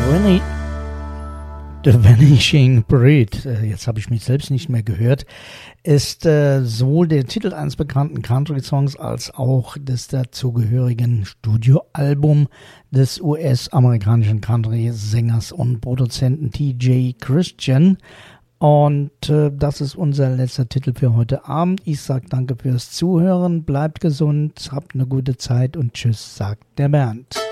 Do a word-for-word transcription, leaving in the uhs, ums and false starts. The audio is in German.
The Vanishing Breed, jetzt habe ich mich selbst nicht mehr gehört, ist äh, sowohl der Titel eines bekannten Country-Songs als auch des dazugehörigen Studioalbum des U S-amerikanischen Country-Sängers und Produzenten T J Christian. Und äh, das ist unser letzter Titel für heute Abend. Ich sage danke fürs Zuhören, bleibt gesund, habt eine gute Zeit und tschüss, sagt der Bernd.